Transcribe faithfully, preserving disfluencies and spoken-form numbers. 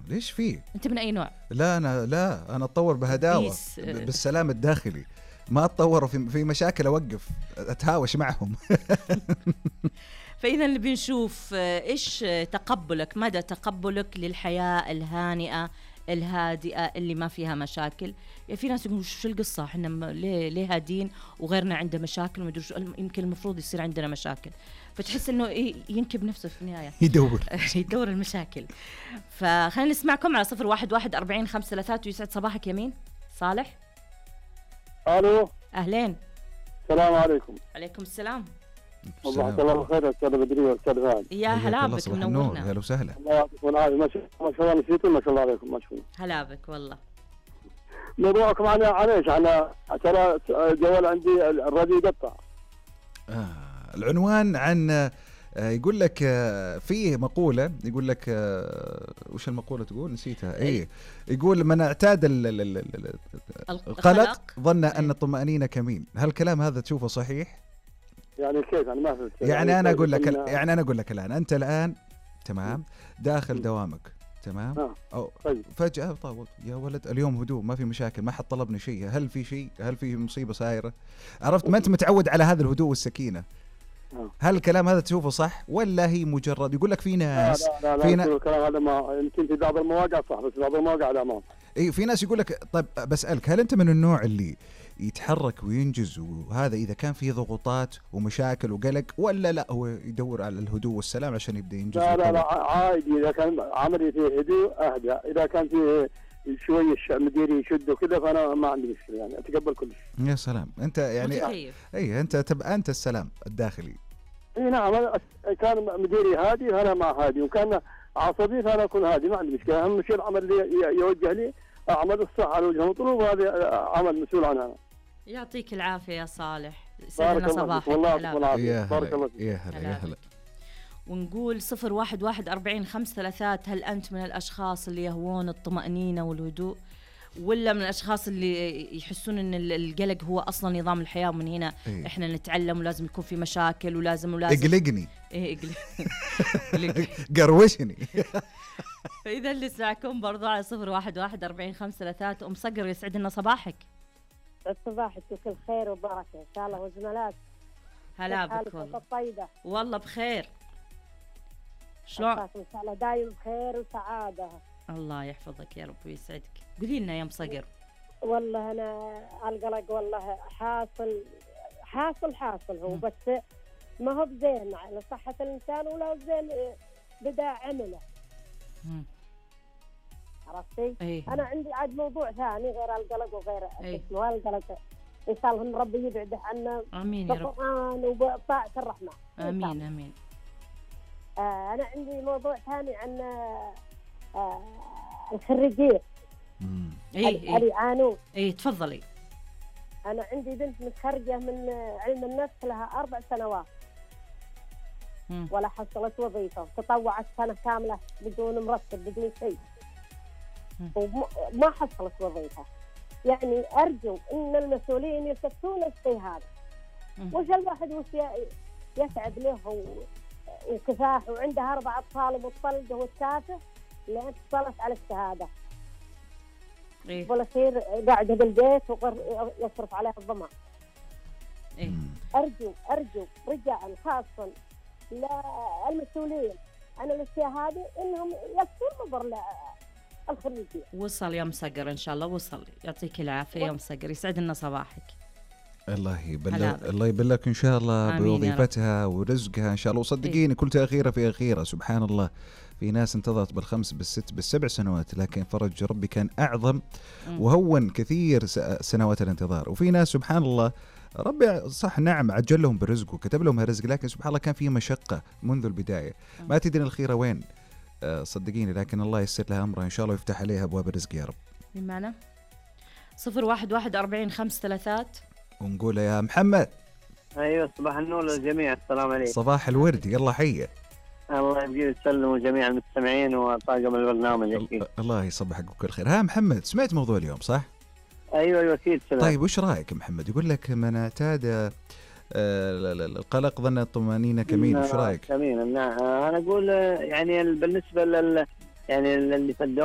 ليش فيه؟ انت من اي نوع؟ لا انا لا انا اتطور بهداوه بالسلام الداخلي، ما اتطور في في مشاكل اوقف اتهاوش معهم. فاذا اللي بنشوف ايش تقبلك، مدى تقبلك للحياه الهانئه الهادئه اللي ما فيها مشاكل. يعني في ناس يقولوا شو القصه، احنا ليه ليه هادين وغيرنا عنده مشاكل وما ادري شو، يمكن المفروض يصير عندنا مشاكل، فتحس انه ينكب نفسه في النهايه يدور يدور المشاكل. فخلينا نسمعكم على صفر واحد واحد أربعين خمسة ثلاثات. ويسعد صباحك يمين. صالح. الو. اهلين. السلام عليكم. عليكم السلام. الله الله بالخير استاذ بدري واستاذ غالي. يا هلا بك، منورنا. اهلا وسهلا. الله يعطيكم العافيه. ما شاء الله نسيتوا، ما شاء الله عليكم. ما شاء الله. هلا بك والله. موضوعكم عن عن ايش؟ على ترى جوال عندي الراديو يقطع. آه العنوان عن آه يقول لك آه فيه مقولة يقول لك آه وش المقولة تقول؟ نسيتها. ايه يقول من اعتاد القلق ظن ان الطمأنينة كمين. هل الكلام هذا تشوفه صحيح؟ يعني كيف؟ يعني ما فهمت. يعني, يعني انا اقول لك يعني انا اقول لك الان انت الان تمام داخل دوامك تمام آه. أو طيب. فجأة طيب يا ولد اليوم هدوء ما في مشاكل، ما حد طلبني شيء، هل في شيء؟ هل في مصيبة سايرة؟ عرفت؟ ما انت متعود على هذا الهدوء والسكينة. آه. هل الكلام هذا تشوفه صح ولا هي مجرد يقول لك في ناس لا لا لا في نا... الكلام هذا ما يمكن في بعض المواقع صح، بس بعض المواقع لا ما. اي في ناس يقول لك طيب بسألك، هل انت من النوع اللي يتحرك وينجز وهذا إذا كان في ضغوطات ومشاكل وقلق، ولا لا هو يدور على الهدوء والسلام عشان يبدأ ينجز؟ لا لا لا عادي، إذا كان عملي فيه هدوء أهدى، إذا كان فيه شوية مديري يشد وكذا فأنا ما عندي مشكلة، يعني أتقبل كل شيء. يا سلام أنت يعني أي أنت تبقى أنت السلام الداخلي. اي نعم، كان مديري هادي فأنا ما هادي، وكان عصبي فأنا أكون هادي، ما عندي مشكلة. أهم شيء العمل اللي يوجه لي أعمل الصح على وجه المطلوب، وهذا عمل مسؤول عنه أنا. يعطيك العافية يا صالح. سعدنا صباحك. والله بالعافية. بارك الله فيك. يا هلا يا هلا. ونقول صفر واحد واحد أربعين خمسة ثلاثات. هل أنت من الأشخاص اللي يهوون الطمأنينة والهدوء، ولا من الأشخاص اللي يحسون أن القلق هو أصلا نظام الحياة ومن هنا إيه؟ إحنا نتعلم ولازم يكون في مشاكل ولازم ولازم اقلقني إيه اقلقني قروشني. فإذا اللي سمعكم برضو على صفر واحد واحد أربعين خمسة ثلاثات. أم صقر يسعد لنا صباحك. صباحك بكل خير وبركة إن شاء الله. وزملات هلا بك والله. طيبة والله بخير. شلون؟ إن شاء الله دايم بخير وسعادة. الله يحفظك يا رب ويسعدك. قولي لنا يا ام صقر. والله أنا القلق والله حاصل حاصل حاصل هو م. بس ما هو بزين على صحة الإنسان ولا بزين بدأ عمله. م. عرفتي؟ أيه. أنا عندي عاد موضوع ثاني غير القلق وغير اسمه القلق. إن شاء الله إن ربي يبعده عنا. آمين يا رب. بالقرآن وبطاعة الرحمن. آمين آمين. آه أنا عندي موضوع ثاني عن آه الخريجين. إيه اللي يعانون. إيه تفضلي. أنا عندي بنت متخرجة من علم النفس لها أربع سنوات. مم. ولا حصلت وظيفة، تطوعت سنة كاملة بدون مرتب بدون شيء. وما حصلت وظيفة. يعني أرجو إن المسؤولين يلتفتون الشيء هذا. وش الواحد وش يسعد له وكفاح وعندها أربع أطفال ومطلقة والتافه لأن تصلت على الشهادة. إيه؟ والأخير قاعدة بالبيت ويصرف عليها الضمان. إيه؟ أرجو أرجو رجال خاصة للمسؤولين عن الأشياء هذه إنهم يكفون نظر للخريجين. وصل يا مصقر إن شاء الله وصل. يعطيك العافية يا مصقر. يسعد لنا صباحك. الله يبلغ الله يبلغك إن شاء الله بوظيفتها ورزقها إن شاء الله. وصدقيني كل تأخيرة في أخيرة سبحان الله. في ناس انتظرت بالخمس بالست بالسبع سنوات لكن فرج ربي كان أعظم وهون كثير سنوات الانتظار. وفي ناس سبحان الله ربي صح نعم عجل لهم بالرزق وكتب لهم الرزق لكن سبحان الله كان فيه مشقة منذ البداية. ما تدري الخيرة وين صدقيني، لكن الله يسر لها أمرها إن شاء الله ويفتح عليها أبواب الرزق يا رب. بمعنى صفر واحد واحد أربعين خمس ثلاثات. ونقول يا محمد. أيوة صباح النور للجميع. السلام عليكم. صباح الورد. يلا حية. الله يبقي يسلموا جميع المستمعين وطاقم البرنامج أكيد. الله يصبحك بكل خير. ها محمد سمعت موضوع اليوم صح؟ أيوة أيوة أكيد سمعت. طيب وش رأيك محمد؟ يقول لك من اعتاد القلق ظن الطمأنينة كمين. وش رأيك؟ كمين. نعم أنا أقول يعني بالنسبة لل يعني اللي في الدوام